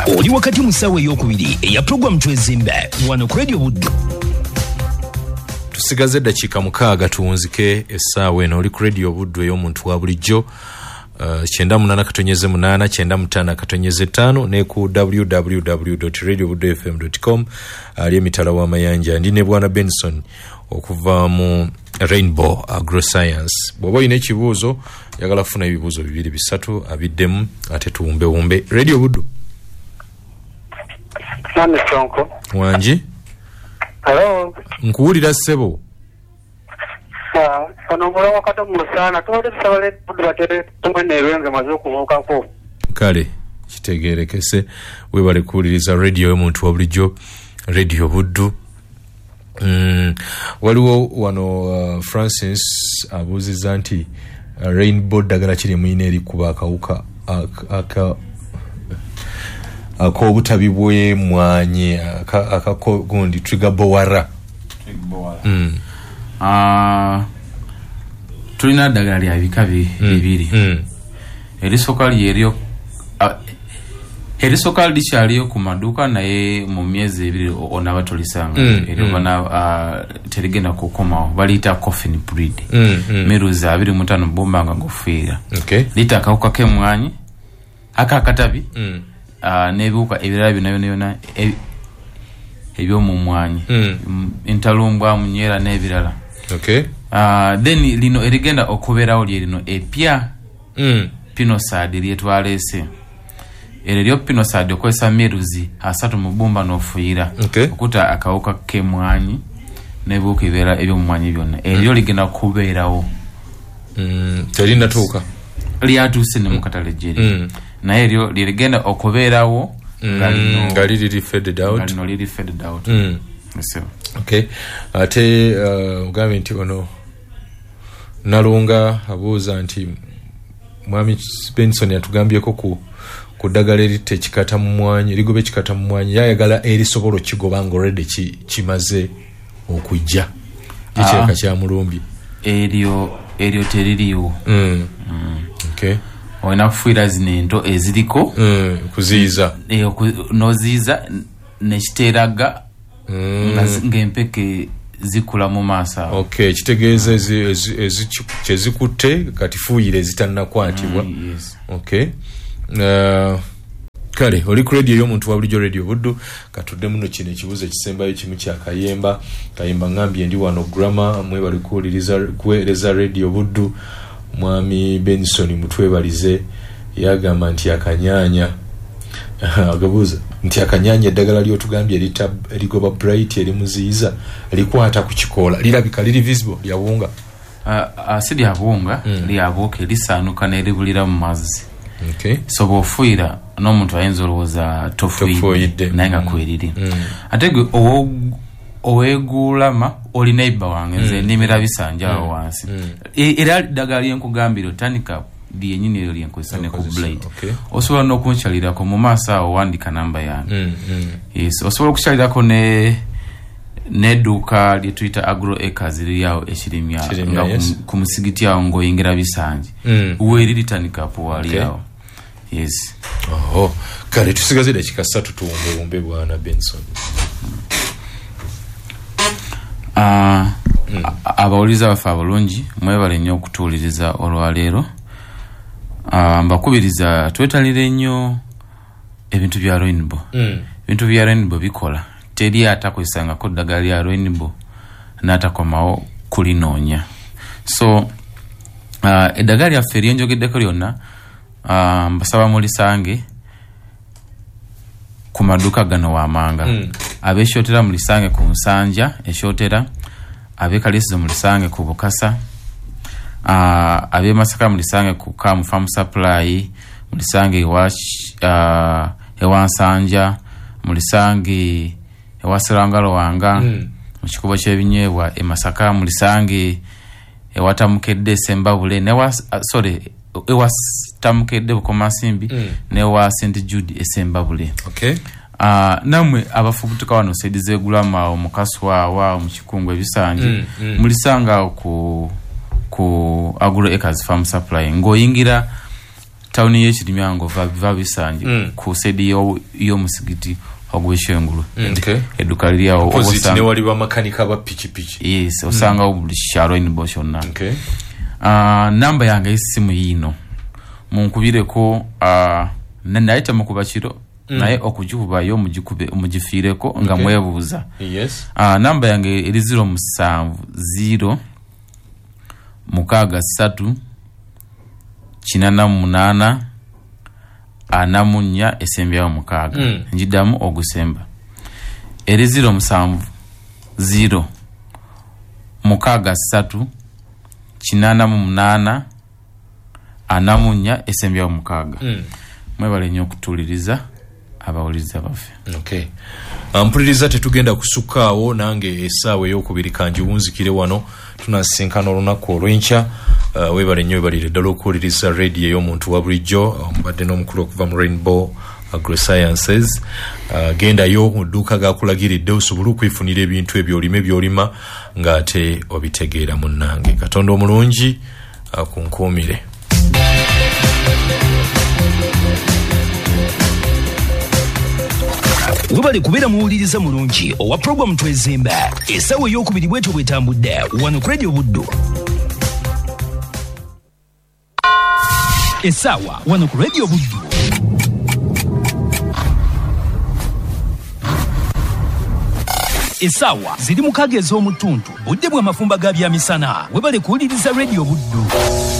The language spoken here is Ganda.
oli wakati mu ssaawa ey'okubiri eya pulogulaamu Twezimbe wano ku Radio Buddu. Tusigaze eddakiika 6 tuwunzike essaawa eno oli ku Radio Buddu ey'omuntu wa bulijjo 98.8 ne ku www.radiobuddufm.com ali emitala w'amayanja. Ndi ne bwana Benson okuva mu Rainbow Agroscience. Bw'oba olina ekibuuzo yagala kufuna ebibuuzo 2-3 abiddemu ate tuwumbe. Radio Buddu. Nani Sonko. Wanji. Hello. Nkuwulira ssebo. Ono mula wakati musana tuwale tusabale Buddu batere tumwene ebenze maze okuvukako. Kale kitegeerekese webale kuwuliriza radio y'omuntu wa bulijjo Radio Buddu. Waliwo wano Francis abuuziza nti Rainbow ddagala kiri mwine eri kuba akawuka ak'obutabi bw'emwanyi akakogundi trigger bowara. Tulina ddagala lya bika bibiri. Erisooka lyeryo erisoka likyaliyo ku maduuka naye mu myezi 2 onaba tolisanga eryo bana terigenda kukomawo baliyita coffin breed meruzi 25 bombanga ngofiira lita akawuka k'emwanyi akakatabi n'ebiwuka ebirala byonna eby'omu mwanyi entalumbwa munyera n'ebirala then lino erigenda okubeerawo lye lino epya pinosad lyetwaleese eryo pinosad okwesa meruzi 3 mu bomba n'ofuira okuta akawuka k'emwanyi n'ebiwuka ebirala eby'omumwanyi byonna eryo ligenda kubeerawo terina tuuka lyatuuse ne mu katale jeri naye eryo ligenda okubeerawo nga liri faded out. Ate ugambe nti ono Nalunga abuuza nti mwami Benson yatugambyeko ku ddagala erite kikata mu mwanyi ligobe kikata mu mwanyi yayagala erisobola kigoba nga already kimaze okujja ekireka kya mulumbi eryo teririwo. Oyina kufuira zino ento eziriko kuziiza noziiza nekiteeraga ng'empeke zikula mu maaso. Kitegeeza kyezikutte kati fuuyire zitannakwatibwa. Kale oli ku radio y'omuntu wa bulijjo Radio Buddu katudde muno kino ekibuuzo ekisembayo kimu kya Kayemba ngambye ndi wano Grama mwe bali kuweereza Radio Buddu. Mwami Benson mutwebalize yagamba nti akanyanya agabuuza nti akanyanya eddagala ly'otugambye erigoba bright erimuziiza likwata ku kikoola lirabika liri visible lyawunga asidi abunga lyabooka lisaanuka n'eribulira mu mazzi. So bw'ofuira n'omuntu ayinza olowooza tofuidde naye nga kweriri ate gwe oweegulama oli neighbor wange nze nimira bisanja awo wansi era ddagala lyenkugambira otandika lyennyini eryo lyenkozesa ne ku blade osobola n'okunkyalirako mu maaso awo wandika namba yange. Osobola okukyalirako n'edduuka lye tuyita Agro Acres liryawo ekirimya nga ku musigiti awo ng'oyingira bisanje weeri litandika po waliawo. Kale tusigaze dakika 3 tuwumbe bwana Benson. Abawuliza baffe abalungi mwebale nnyo okutuuliriza olwaleero. Mbakubiriza twetalire nnyo ebintu bya Rainbow. Ebintu bya Rainbow bikola teri atakwesangako ddagala lya Rainbow n'atakomawo kulinoonya. So eddagala lyaffe eryenjogeddeko lyonna mbasaba mulisange ku maduuka gano w'amanga. Ab'ekyotera mulisange ku Nsanja ekyotera, ab'Ekaliisizo mulisange ku Bukasa, ab'e Masaka mulisange ku Kamu Farm Supply, mulisange ewa Nsanja, mulisange ewa Serangalo wanga mu kikubo ky'ebinyeebwa e Masaka, mulisange ewa Tamukedde Sembabule ewa Tamukedde Bukomansimbi n'ewa St Jude Sembabule. Namwe abafubutuka wano sedize gulama awo mukaswa wa mu kikungu ebisanje mulisanga ku Agro Acres Farm Supply ngoyingira tauni y'Ekirimyango va bisanje ku sedi yo musigiti ogweshengulu eduka lya obosanga ne wali ba makanika ba pichipichi yes osanga obuli sharo in boshona namba yange isimu yino munkubireko nanaita mukubachiro naye okujuba yo mujifireko nga mwebuza namba yange eri 070 3 8 anamunya esembya omukaga njidamu ogusemba eri 070 3 8 anamunya esembya omukaga mwebale nnyo okutuliriza abawuliza bafe mpuliriza tetugenda kusukaawo nange essaawa ey'okubiri kanjiwunzikire wano tunasinkana olunaku olw'enkya webale nnyo webalire ddala okuwuliriza radio ey'omuntu wa bulijjo mbadde n'omukulu okuva mu Rainbow Agrosciences gendayo mu dduuka gakulagiridde osobole okwefunira ebintu ebyolime byolima ng'ate obitegeera munnange Katonda omulungi akunkuumire. Webale kubeera muwuliriza mulungi owa program Twezimba essaawa ey'okubiri bwetyo bwetambudde wano ku Radio Buddu. Essaawa wano ku Radio Buddu. Essaawa ziri mu kaga ez'omutuntu budde bw'amafumba ga byamisana webale kuwuliriza Radio Buddu.